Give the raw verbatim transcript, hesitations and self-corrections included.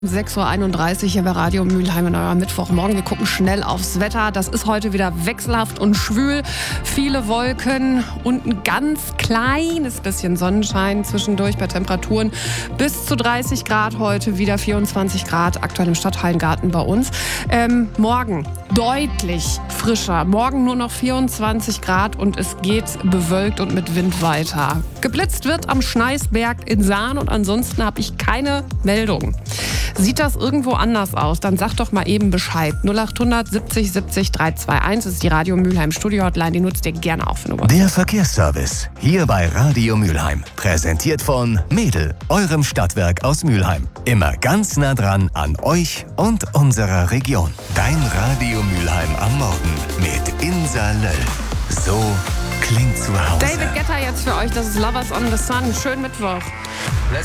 sechs Uhr einunddreißig hier bei Radio Mülheim in eurer Mittwochmorgen. Wir gucken schnell aufs Wetter. Das ist heute wieder wechselhaft und schwül. Viele Wolken und ein ganz kleines bisschen Sonnenschein zwischendurch bei Temperaturen bis zu dreißig Grad. Heute wieder vierundzwanzig Grad aktuell im Stadthallengarten bei uns. Ähm, morgen deutlich frischer. Morgen nur noch vierundzwanzig Grad und es geht bewölkt und mit Wind weiter. Geblitzt wird am Schneisberg in Sahn und ansonsten habe ich keine Meldung. Sieht das irgendwo anders aus? Dann sag doch mal eben Bescheid. null acht hundert siebzig siebzig dreihundertveinundzwanzig ist die Radio Mülheim Studio Hotline. Die nutzt ihr gerne auch für eine Der Verkehrsservice hier bei Radio Mülheim. Präsentiert von Mädel, eurem Stadtwerk aus Mülheim. Immer ganz nah dran an euch und unserer Region. Dein Radio Mülheim am Morgen mit Insa Löll. So klingt zu Hause. David Guetta jetzt für euch. Das ist Lovers on the Sun. Schönen Mittwoch.